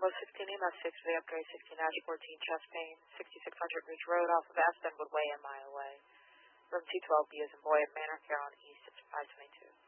Post 16 EMS 6 for the upgrade 16-14 chest pain, 6600 Ridge Road off of Aspenwood Way, a mile away. Room 212B as in boy at Manor Care on East at 522.